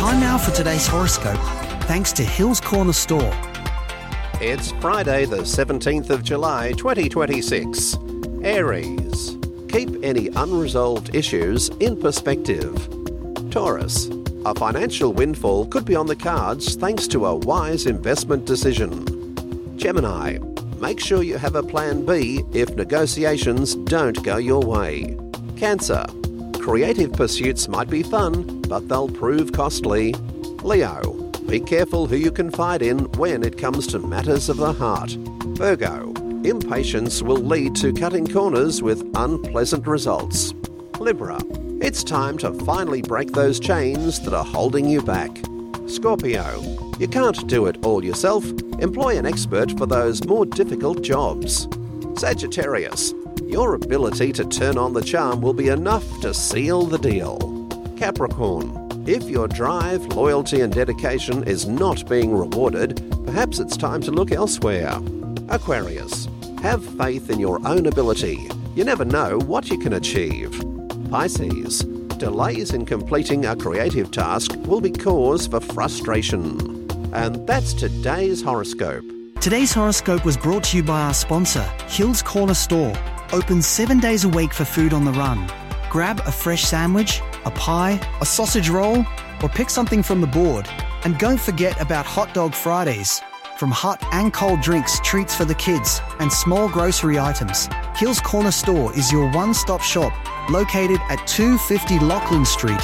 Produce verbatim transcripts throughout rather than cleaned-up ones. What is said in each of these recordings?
Time now for today's horoscope, thanks to Hills Corner Store. It's Friday the seventeenth of July twenty twenty-six. Aries. Keep any unresolved issues in perspective. Taurus. A financial windfall could be on the cards thanks to a wise investment decision. Gemini. Make sure you have a plan B if negotiations don't go your way. Cancer. Creative pursuits might be fun, but they'll prove costly. Leo. Be careful who you confide in when it comes to matters of the heart. Virgo. Impatience will lead to cutting corners with unpleasant results. Libra. It's time to finally break those chains that are holding you back. Scorpio. You can't do it all yourself. Employ an expert for those more difficult jobs. Sagittarius. Your ability to turn on the charm will be enough to seal the deal. Capricorn. If your drive, loyalty and dedication is not being rewarded, perhaps it's time to look elsewhere. Aquarius. Have faith in your own ability. You never know what you can achieve. Pisces. Delays in completing a creative task will be cause for frustration. And that's today's horoscope. Today's horoscope was brought to you by our sponsor, Hills Corner Store. Open seven days a week for food on the run. Grab a fresh sandwich, a pie, a sausage roll, or pick something from the board. And don't forget about Hot Dog Fridays. From hot and cold drinks, treats for the kids, and small grocery items, Hills Corner Store is your one-stop shop, located at two fifty Lachlan Street.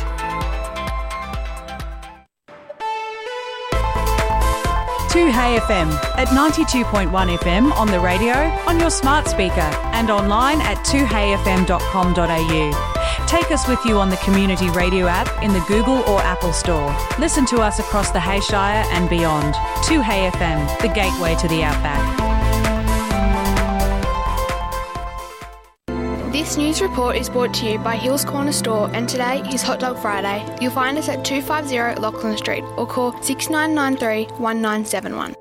two Hey F M at ninety-two point one F M on the radio, on your smart speaker, and online at two hey f m dot com dot a u. Take us with you on the Community Radio app in the Google or Apple Store. Listen to us across the Hayshire and beyond. two Hey F M, the gateway to the outback. This news report is brought to you by Hills Corner Store, and today is Hot Dog Friday. You'll find us at two fifty Lachlan Street or call six nine nine three, one nine seven one.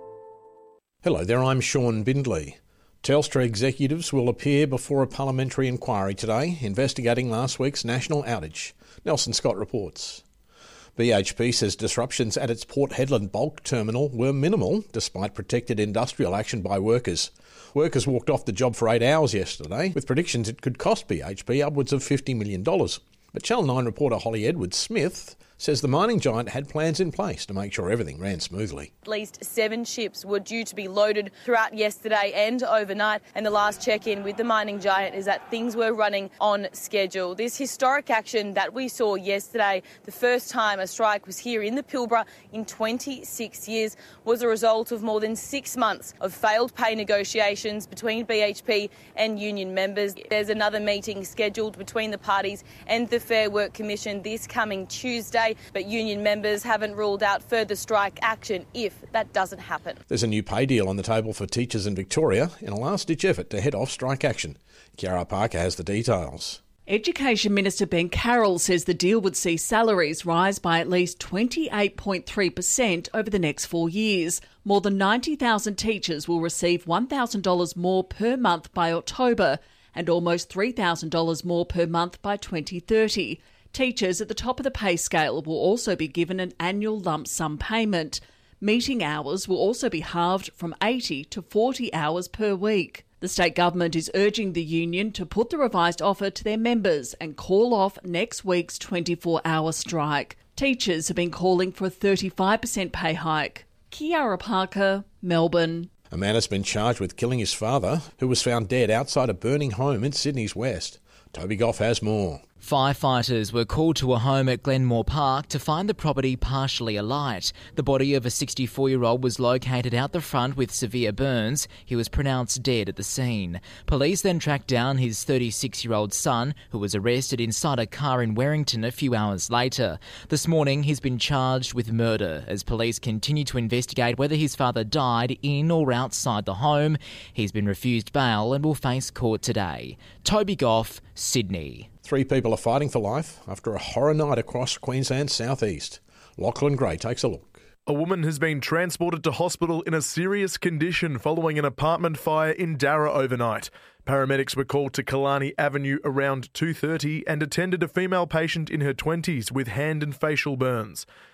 Hello there, I'm Sean Bindley. Telstra executives will appear before a parliamentary inquiry today investigating last week's national outage. Nelson Scott reports. B H P says disruptions at its Port Hedland bulk terminal were minimal despite protected industrial action by workers. Workers walked off the job for eight hours yesterday with predictions it could cost B H P upwards of fifty million dollars. But Channel nine reporter Holly Edwards-Smith says the mining giant had plans in place to make sure everything ran smoothly. At least seven ships were due to be loaded throughout yesterday and overnight, and the last check-in with the mining giant is that things were running on schedule. This historic action that we saw yesterday, the first time a strike was here in the Pilbara in twenty-six years, was a result of more than six months of failed pay negotiations between B H P and union members. There's another meeting scheduled between the parties and the Fair Work Commission this coming Tuesday, but union members haven't ruled out further strike action if that doesn't happen. There's a new pay deal on the table for teachers in Victoria in a last-ditch effort to head off strike action. Kiara Parker has the details. Education Minister Ben Carroll says the deal would see salaries rise by at least twenty-eight point three percent over the next four years. More than ninety thousand teachers will receive one thousand dollars more per month by October and almost three thousand dollars more per month by twenty thirty. Teachers at the top of the pay scale will also be given an annual lump sum payment. Meeting hours will also be halved from eighty to forty hours per week. The state government is urging the union to put the revised offer to their members and call off next week's twenty-four hour strike. Teachers have been calling for a thirty-five percent pay hike. Kiara Parker, Melbourne. A man has been charged with killing his father, who was found dead outside a burning home in Sydney's west. Toby Goff has more. Firefighters were called to a home at Glenmore Park to find the property partially alight. The body of a sixty-four-year-old was located out the front with severe burns. He was pronounced dead at the scene. Police then tracked down his thirty-six-year-old son, who was arrested inside a car in Werrington a few hours later. This morning, he's been charged with murder as police continue to investigate whether his father died in or outside the home. He's been refused bail and will face court today. Toby Goff, Sydney. Three people are fighting for life after a horror night across Queensland's southeast. Lachlan Gray takes a look. A woman has been transported to hospital in a serious condition following an apartment fire in Darra overnight. Paramedics were called to Killarney Avenue around two thirty and attended a female patient in her twenties with hand and facial burns.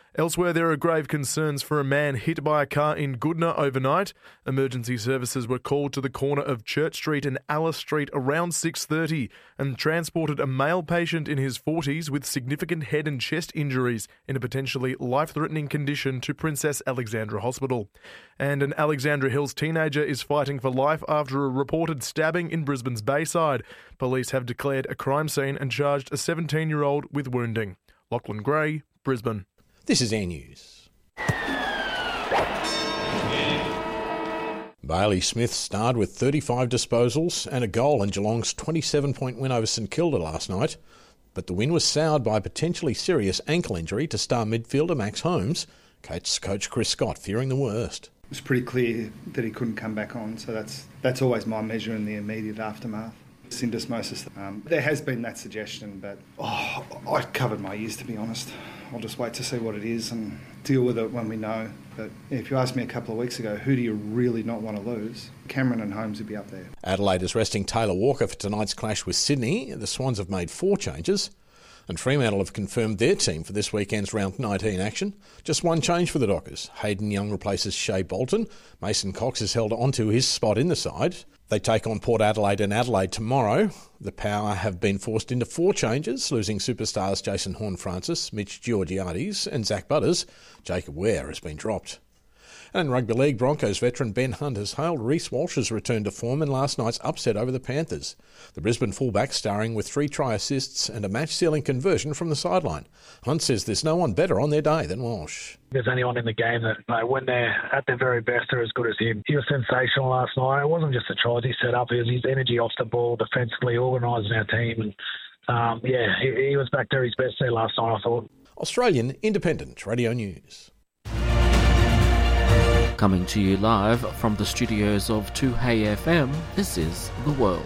Elsewhere, there are grave concerns for a man hit by a car in Goodna overnight. Emergency services were called to the corner of Church Street and Alice Street around six thirty and transported a male patient in his forties with significant head and chest injuries in a potentially life-threatening condition to Princess Alexandra Hospital. And an Alexandra Hills teenager is fighting for life after a reported stabbing in Brisbane's Bayside. Police have declared a crime scene and charged a seventeen-year-old with wounding. Lachlan Gray, Brisbane. This is Air News. Bailey Smith starred with thirty-five disposals and a goal in Geelong's twenty-seven point win over St Kilda last night, but the win was soured by a potentially serious ankle injury to star midfielder Max Holmes, Kate's coach Chris Scott fearing the worst. It was pretty clear that he couldn't come back on, so that's that's always my measure in the immediate aftermath. Syndesmosis. Um, there has been that suggestion, but oh, I covered my ears, to be honest. I'll just wait to see what it is and deal with it when we know. But if you asked me a couple of weeks ago, who do you really not want to lose? Cameron and Holmes would be up there. Adelaide is resting Taylor Walker for tonight's clash with Sydney. The Swans have made four changes. And Fremantle have confirmed their team for this weekend's round nineteen action. Just one change for the Dockers. Hayden Young replaces Shea Bolton. Mason Cox has held on to his spot in the side. They take on Port Adelaide and Adelaide tomorrow. The Power have been forced into four changes, losing superstars Jason Horne-Francis, Mitch Georgiades and Zach Butters. Jacob Ware has been dropped. And in Rugby League, Broncos veteran Ben Hunt has hailed Reece Walsh's return to form in last night's upset over the Panthers. The Brisbane fullback starring with three try assists and a match-sealing conversion from the sideline. Hunt says there's no one better on their day than Walsh. There's anyone in the game that, you know, when they're at their very best, they're as good as him. He was sensational last night. It wasn't just the tries he set up. It was his energy off the ball, defensively organising our team. And um, yeah, he, he was back to his best there last night, I thought. Australian Independent Radio News. Coming to you live from the studios of two Hey F M, this is The World.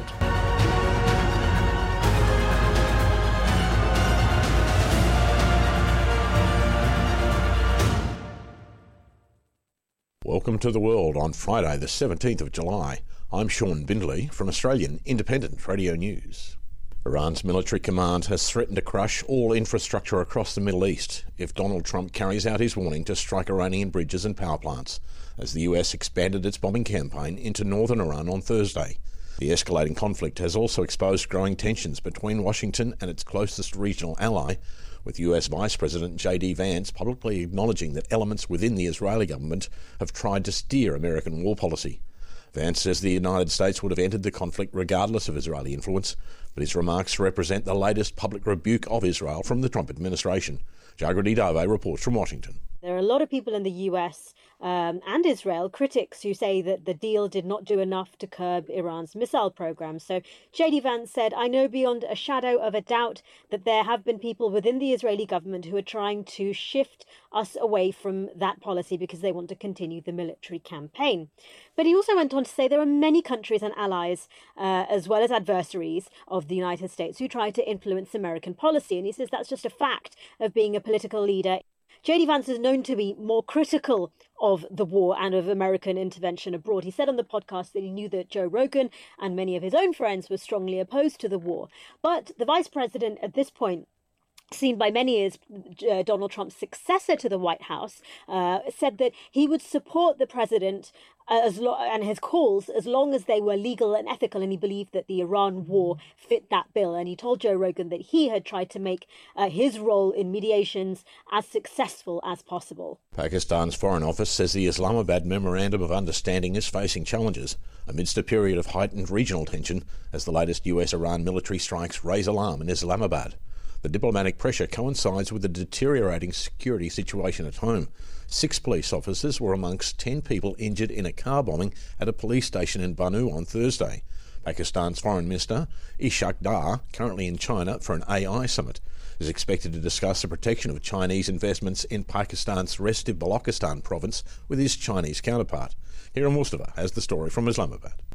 Welcome to The World on Friday the seventeenth of July. I'm Sean Bindley from Australian Independent Radio News. Iran's military command has threatened to crush all infrastructure across the Middle East if Donald Trump carries out his warning to strike Iranian bridges and power plants, as the U S expanded its bombing campaign into northern Iran on Thursday. The escalating conflict has also exposed growing tensions between Washington and its closest regional ally, with U S Vice President J D Vance publicly acknowledging that elements within the Israeli government have tried to steer American war policy. Vance says the United States would have entered the conflict regardless of Israeli influence, but his remarks represent the latest public rebuke of Israel from the Trump administration. Jagrati Dave reports from Washington. There are a lot of people in the U S um, and Israel, critics who say that the deal did not do enough to curb Iran's missile program. So J D Vance said, "I know beyond a shadow of a doubt that there have been people within the Israeli government who are trying to shift us away from that policy because they want to continue the military campaign." But he also went on to say there are many countries and allies, uh, as well as adversaries of the United States, who try to influence American policy. And he says that's just a fact of being a political leader. J D Vance is known to be more critical of the war and of American intervention abroad. He said on the podcast that he knew that Joe Rogan and many of his own friends were strongly opposed to the war. But the vice president at this point, seen by many as uh, Donald Trump's successor to the White House, uh, said that he would support the president uh, as lo- and his calls as long as they were legal and ethical, and he believed that the Iran war fit that bill. And he told Joe Rogan that he had tried to make uh, his role in mediations as successful as possible. Pakistan's Foreign Office says the Islamabad Memorandum of Understanding is facing challenges amidst a period of heightened regional tension as the latest U S-Iran military strikes raise alarm in Islamabad. The diplomatic pressure coincides with a deteriorating security situation at home. Six police officers were amongst ten people injured in a car bombing at a police station in Bannu on Thursday. Pakistan's Foreign Minister, Ishaq Dar, currently in China for an A I summit, is expected to discuss the protection of Chinese investments in Pakistan's restive Balochistan province with his Chinese counterpart. Hira Mustafa has the story from Islamabad.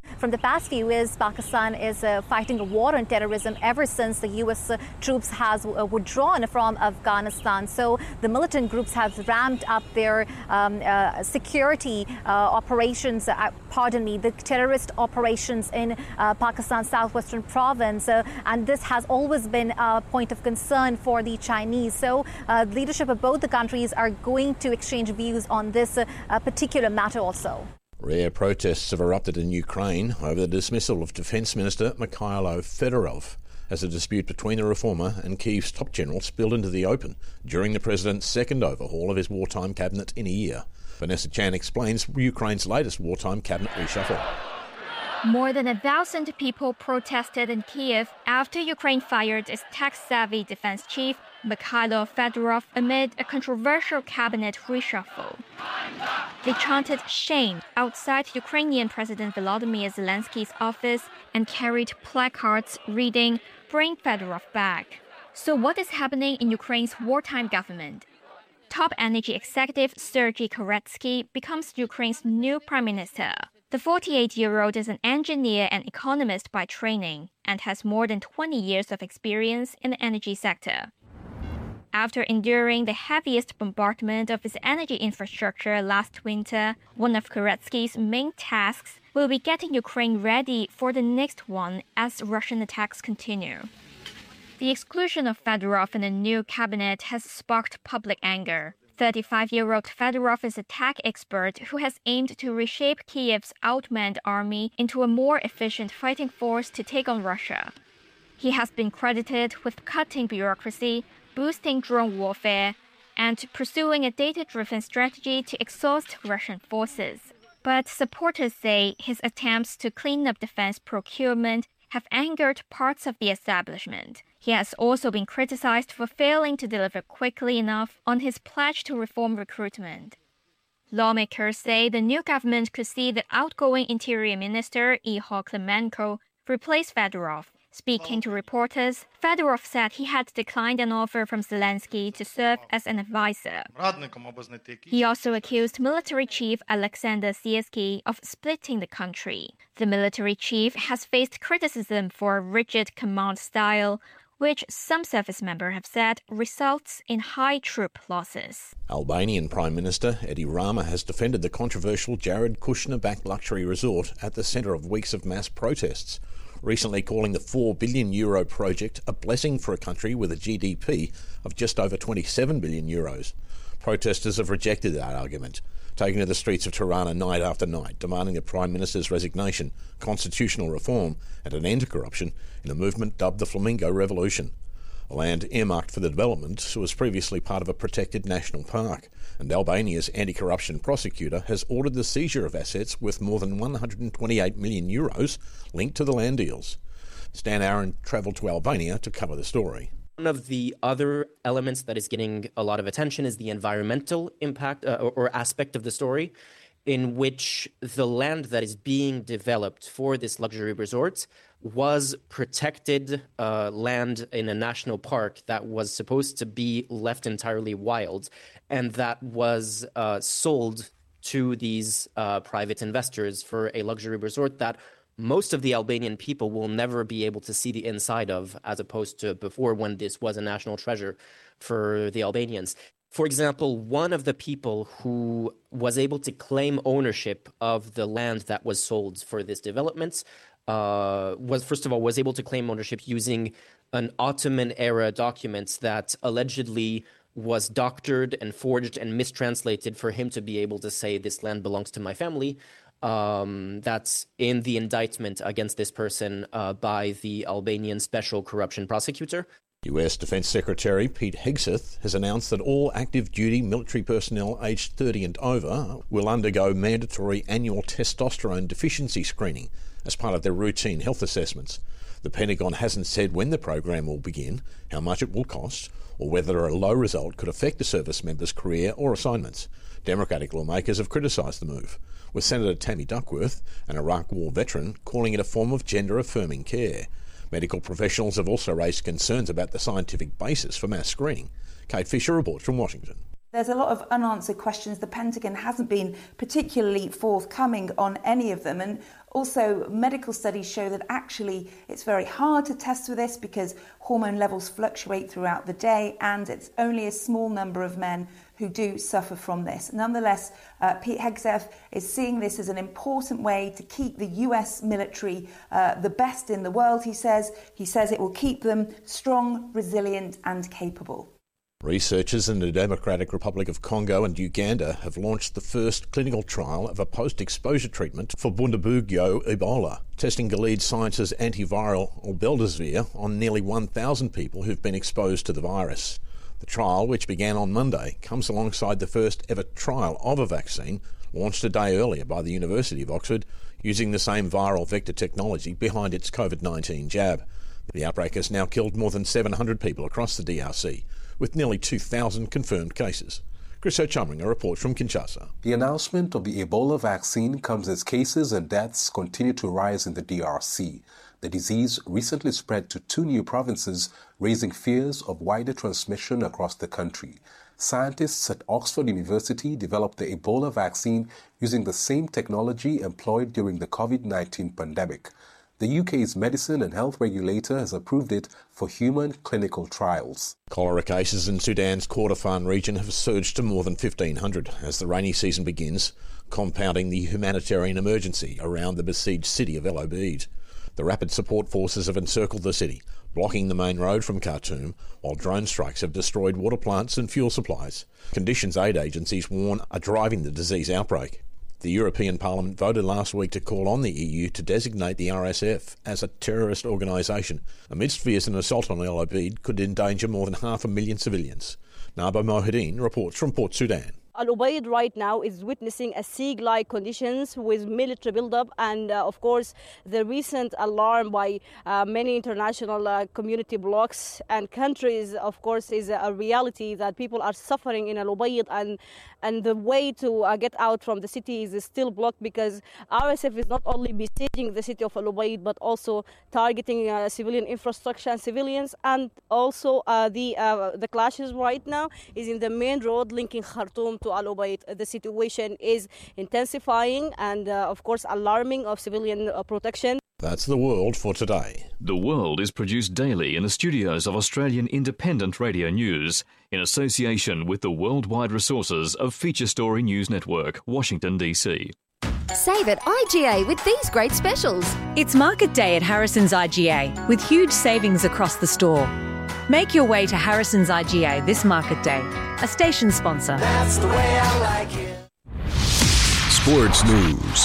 From the past few years, Pakistan is uh, fighting a war on terrorism ever since the U S uh, troops has uh, withdrawn from Afghanistan. So the militant groups have ramped up their um, uh, security uh, operations, uh, pardon me, the terrorist operations in uh, Pakistan's southwestern province. Uh, and this has always been a point of concern for the Chinese. So uh, leadership of both the countries are going to exchange views on this uh, uh, particular matter also. Rare protests have erupted in Ukraine over the dismissal of Defence Minister Mikhailo Fedorov as a dispute between the reformer and Kyiv's top general spilled into the open during the president's second overhaul of his wartime cabinet in a year. Vanessa Chan explains Ukraine's latest wartime cabinet reshuffle. More than a thousand people protested in Kyiv after Ukraine fired its tech-savvy defense chief, Mikhailo Fedorov, amid a controversial cabinet reshuffle. They chanted shame outside Ukrainian President Volodymyr Zelensky's office and carried placards reading, "Bring Fedorov back." So what is happening in Ukraine's wartime government? Top energy executive Sergei Koretsky becomes Ukraine's new prime minister. The forty-eight-year-old is an engineer and economist by training and has more than twenty years of experience in the energy sector. After enduring the heaviest bombardment of its energy infrastructure last winter, one of Koretsky's main tasks will be getting Ukraine ready for the next one as Russian attacks continue. The exclusion of Fedorov in the new cabinet has sparked public anger. thirty-five-year-old Fedorov is a tech expert who has aimed to reshape Kyiv's outmanned army into a more efficient fighting force to take on Russia. He has been credited with cutting bureaucracy, boosting drone warfare, and pursuing a data-driven strategy to exhaust Russian forces. But supporters say his attempts to clean up defense procurement have angered parts of the establishment. He has also been criticized for failing to deliver quickly enough on his pledge to reform recruitment. Lawmakers say the new government could see the outgoing Interior Minister Ihor Klimenko replace Fedorov. Speaking to reporters, Fedorov said he had declined an offer from Zelensky to serve as an advisor. He also accused military chief Alexander Siersky of splitting the country. The military chief has faced criticism for a rigid command style, which some service members have said results in high troop losses. Albanian Prime Minister Edi Rama has defended the controversial Jared Kushner-backed luxury resort at the centre of weeks of mass protests, recently calling the four billion euro project a blessing for a country with a G D P of just over twenty-seven billion euros. Protesters have rejected that argument, taking to the streets of Tirana night after night, demanding the Prime Minister's resignation, constitutional reform and an end to corruption in a movement dubbed the Flamingo Revolution. Land earmarked for the development was previously part of a protected national park, and Albania's anti-corruption prosecutor has ordered the seizure of assets worth more than one hundred twenty-eight million euros linked to the land deals. Stan Aaron travelled to Albania to cover the story. One of the other elements that is getting a lot of attention is the environmental impact uh, or, or aspect of the story, in which the land that is being developed for this luxury resort was protected uh, land in a national park that was supposed to be left entirely wild, and that was uh, sold to these uh, private investors for a luxury resort that most of the Albanian people will never be able to see the inside of, as opposed to before when this was a national treasure for the Albanians. For example, one of the people who was able to claim ownership of the land that was sold for this development uh, was, first of all, was able to claim ownership using an Ottoman-era document that allegedly was doctored and forged and mistranslated for him to be able to say this land belongs to my family. Um, that's in the indictment against this person uh, by the Albanian Special Corruption Prosecutor. U S Defence Secretary Pete Hegseth has announced that all active duty military personnel aged thirty and over will undergo mandatory annual testosterone deficiency screening as part of their routine health assessments. The Pentagon hasn't said when the program will begin, how much it will cost, or whether a low result could affect a service member's career or assignments. Democratic lawmakers have criticised the move, with Senator Tammy Duckworth, an Iraq War veteran, calling it a form of gender-affirming care. Medical professionals have also raised concerns about the scientific basis for mass screening. Kate Fisher reports from Washington. There's a lot of unanswered questions. The Pentagon hasn't been particularly forthcoming on any of them. And also, medical studies show that actually it's very hard to test for this because hormone levels fluctuate throughout the day, and it's only a small number of men who do suffer from this. Nonetheless, uh, Pete Hegseth is seeing this as an important way to keep the U S military uh, the best in the world, he says. He says it will keep them strong, resilient and capable. Researchers in the Democratic Republic of Congo and Uganda have launched the first clinical trial of a post-exposure treatment for Bundibugyo Ebola, testing Gilead Sciences' antiviral Obeldesivir on nearly one thousand people who've been exposed to the virus. The trial, which began on Monday, comes alongside the first ever trial of a vaccine launched a day earlier by the University of Oxford using the same viral vector technology behind its COVID nineteen jab. The outbreak has now killed more than seven hundred people across the D R C, with nearly two thousand confirmed cases. Chris O'Chumringer reports from Kinshasa. The announcement of the Ebola vaccine comes as cases and deaths continue to rise in the D R C. The disease recently spread to two new provinces, raising fears of wider transmission across the country. Scientists at Oxford University developed the Ebola vaccine using the same technology employed during the COVID nineteen pandemic. The U K's medicine and health regulator has approved it for human clinical trials. Cholera cases in Sudan's Kordofan region have surged to more than fifteen hundred as the rainy season begins, compounding the humanitarian emergency around the besieged city of El Obeid. The rapid support forces have encircled the city, blocking the main road from Khartoum, while drone strikes have destroyed water plants and fuel supplies. Conditions aid agencies warn are driving the disease outbreak. The European Parliament voted last week to call on the E U to designate the R S F as a terrorist organisation, amidst fears an assault on El Obeid could endanger more than half a million civilians. Naba Mohideen reports from Port Sudan. Al Ubaid right now is witnessing a siege-like conditions with military buildup and, uh, of course, the recent alarm by uh, many international uh, community blocs and countries, of course, is a reality that people are suffering in Al Ubaid, and and the way to uh, get out from the city is still blocked because R S F is not only besieging the city of Al Ubaid but also targeting uh, civilian infrastructure and civilians, and also uh, the uh, the clashes right now is in the main road linking Khartoum to Al Ubaid. The situation is intensifying and, uh, of course, alarming of civilian uh, protection. That's The World for today. The World is produced daily in the studios of Australian Independent Radio News in association with the worldwide resources of Feature Story News Network, Washington, D C. Save at I G A with these great specials. It's Market Day at Harrison's I G A with huge savings across the store. Make your way to Harrison's I G A this Market Day, a station sponsor. That's the way I like it. Sports News.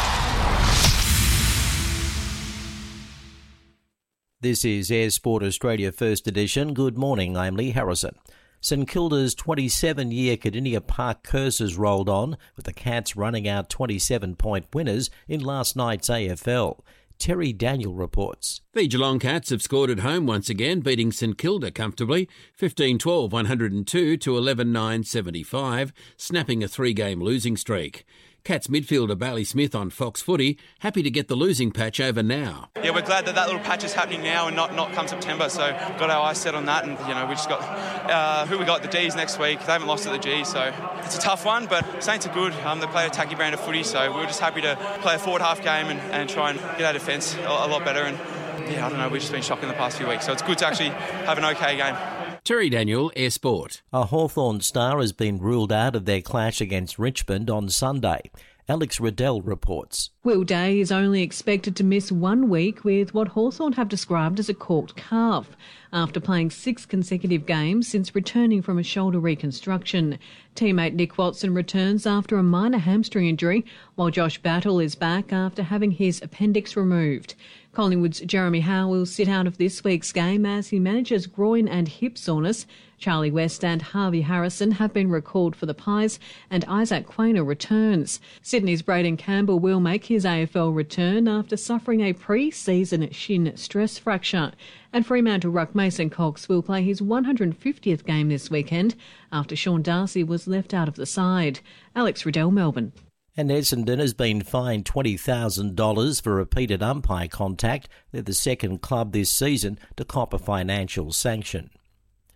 This is Air Sport Australia First Edition. Good morning, I'm Lee Harrison. St Kilda's twenty-seven-year Cardinia Park curse has rolled on, with the Cats running out twenty-seven-point winners in last night's A F L. Terry Daniel reports. The Geelong Cats have scored at home once again, beating St Kilda comfortably, fifteen twelve one oh two to eleven nine seventy-five, snapping a three-game losing streak. Cats midfielder Bailey Smith on Fox Footy, happy to get the losing patch over now. Yeah, we're glad that that little patch is happening now and not, not come September, so got our eyes set on that, and you know we just got uh, who we got the D's next week. They haven't lost at the G, so it's a tough one, but Saints are good. Um, they play a tacky brand of footy, so we were just happy to play a forward half game and, and try and get our defence a, a lot better. And yeah, I don't know, we've just been shocking the past few weeks, so it's good to actually have an okay game. Terry Daniel, Air Sport. A Hawthorn star has been ruled out of their clash against Richmond on Sunday. Alex Riddell reports. Will Day is only expected to miss one week with what Hawthorn have described as a corked calf, after playing six consecutive games since returning from a shoulder reconstruction. Teammate Nick Watson returns after a minor hamstring injury, while Josh Battle is back after having his appendix removed. Collingwood's Jeremy Howe will sit out of this week's game as he manages groin and hip soreness. Charlie West and Harvey Harrison have been recalled for the Pies, and Isaac Quainer returns. Sydney's Braden Campbell will make his A F L return after suffering a pre-season shin stress fracture. And Fremantle ruck Mason Cox will play his one hundred fiftieth game this weekend after Sean Darcy was left out of the side. Alex Riddell, Melbourne. And Essendon has been fined twenty thousand dollars for repeated umpire contact. They're the second club this season to cop a financial sanction.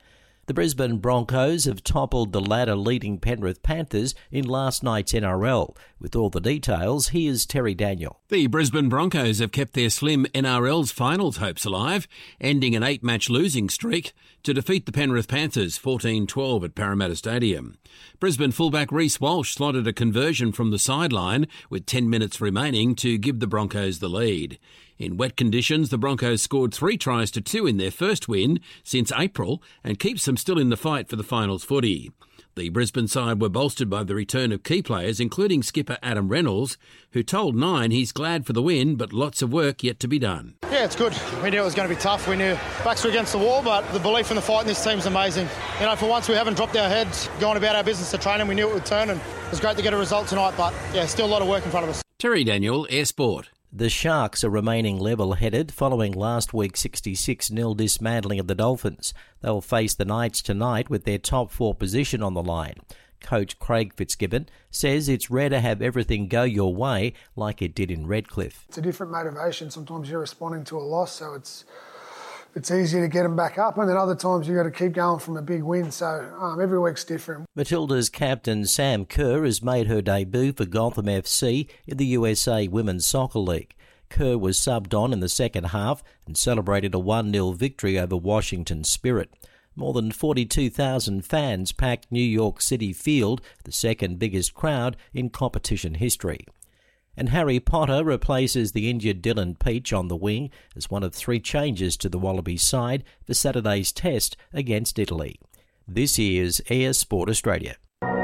The Brisbane Broncos have toppled the ladder-leading Penrith Panthers in last night's N R L. With all the details, here's Terry Daniel. The Brisbane Broncos have kept their slim N R L's finals hopes alive, ending an eight-match losing streak to defeat the Penrith Panthers fourteen twelve at Parramatta Stadium. Brisbane fullback Reece Walsh slotted a conversion from the sideline with ten minutes remaining to give the Broncos the lead. In wet conditions, the Broncos scored three tries to two in their first win since April and keeps them still in the fight for the finals footy. The Brisbane side were bolstered by the return of key players, including skipper Adam Reynolds, who told Nine he's glad for the win, but lots of work yet to be done. Yeah, it's good. We knew it was going to be tough. We knew backs were against the wall, but the belief in the fight in this team is amazing. You know, for once we haven't dropped our heads, going about our business to training. We knew it would turn, and it was great to get a result tonight, but yeah, still a lot of work in front of us. Terry Daniel, Air Sport. The Sharks are remaining level-headed following last week's sixty-six nil dismantling of the Dolphins. They'll face the Knights tonight with their top four position on the line. Coach Craig Fitzgibbon says it's rare to have everything go your way like it did in Redcliffe. It's a different motivation. Sometimes you're responding to a loss, so it's it's easy to get them back up, and then other times you've got to keep going from a big win, so um, every week's different. Matilda's captain Sam Kerr has made her debut for Gotham F C in the U S A Women's Soccer League. Kerr was subbed on in the second half and celebrated a one nil victory over Washington Spirit. More than forty-two thousand fans packed New York City Field, the second biggest crowd in competition history. And Harry Potter replaces the injured Dylan Peach on the wing as one of three changes to the Wallabies side for Saturday's test against Italy. This is Air Sport Australia.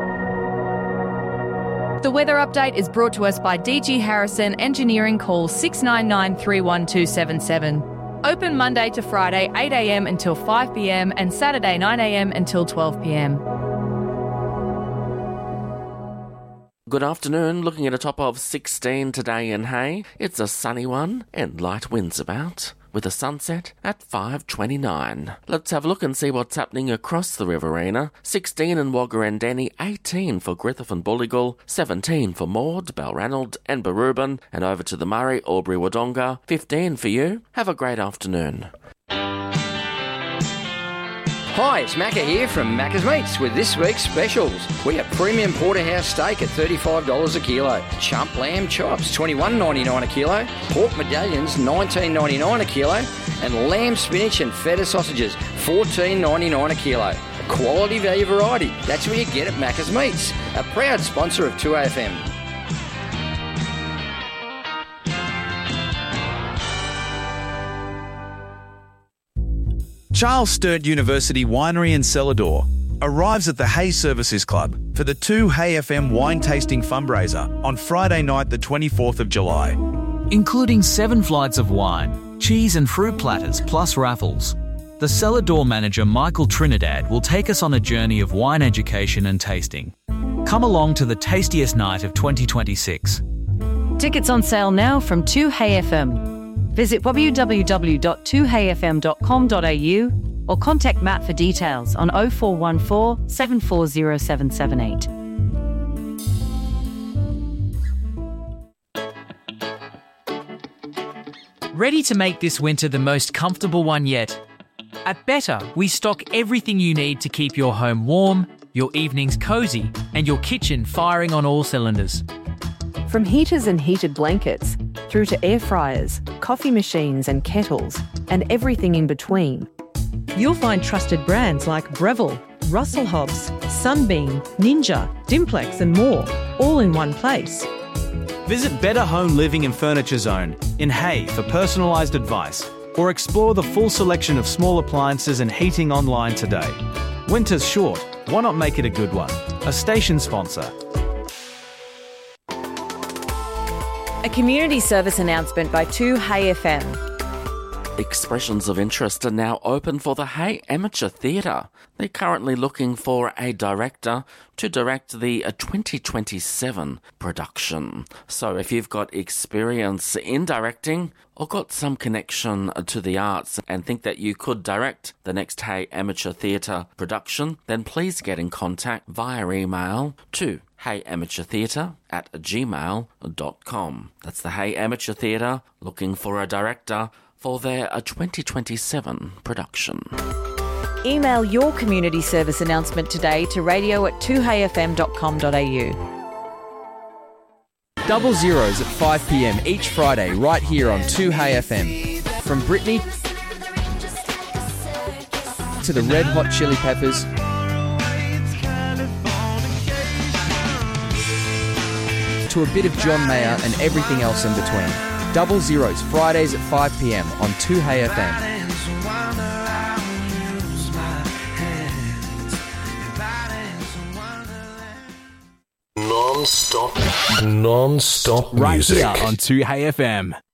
The weather update is brought to us by D G Harrison Engineering. Call six nine nine, three one two seven seven. Open Monday to Friday eight a m until five p m and Saturday nine a m until twelve p m. Good afternoon, looking at a top of sixteen today in Hay. It's a sunny one and light winds about, with a sunset at five twenty-nine. Let's have a look and see what's happening across the Riverina. sixteen in Wagga and Denny, eighteen for Griffith and Bulligal, seventeen for Maud, Balranald and Barubin, and over to the Murray, Albury Wodonga, fifteen for you. Have a great afternoon. Hi, it's Macca here from Macca's Meats with this week's specials. We have premium porterhouse steak at thirty-five dollars a kilo, chump lamb chops twenty-one ninety-nine a kilo, pork medallions nineteen ninety-nine a kilo, and lamb spinach and feta sausages fourteen ninety-nine a kilo. Quality value variety, that's where you get at Macca's Meats, a proud sponsor of two A F M. Charles Sturt University Winery and Cellador arrives at the Hay Services Club for the two Hay F M wine tasting fundraiser on Friday night the twenty-fourth of July. Including seven flights of wine, cheese and fruit platters plus raffles. The Cellador manager Michael Trinidad will take us on a journey of wine education and tasting. Come along to the tastiest night of twenty twenty-six. Tickets on sale now from two Hay F M. Visit w w w dot two hay f m dot com dot a u or contact Matt for details on oh four one four, seven four oh, seven seven eight. Ready to make this winter the most comfortable one yet? At Better, we stock everything you need to keep your home warm, your evenings cosy, and your kitchen firing on all cylinders. From heaters and heated blankets, through to air fryers, coffee machines and kettles, and everything in between. You'll find trusted brands like Breville, Russell Hobbs, Sunbeam, Ninja, Dimplex and more, all in one place. Visit Better Home Living and Furniture Zone in Hay for personalised advice, or explore the full selection of small appliances and heating online today. Winter's short, why not make it a good one? A station sponsor. A community service announcement by two Hay F M. Expressions of interest are now open for the Hay Amateur Theatre. They're currently looking for a director to direct the twenty twenty-seven production. So if you've got experience in directing or got some connection to the arts and think that you could direct the next Hay Amateur Theatre production, then please get in contact via email to Hay Amateur Theatre at gmail dot com. That's the Hay Amateur Theatre looking for a director for their twenty twenty-seven production. Email your community service announcement today to radio at two hey f m dot com dot a u. Double Zeros at five p m each Friday right here on two Hey F M. From Britney to the Red Hot Chili Peppers to a bit of John Mayer and everything else in between. Double Zeros, Fridays at five p m on two Hey F M. Non-stop, non-stop Right music. here on two Hey F M.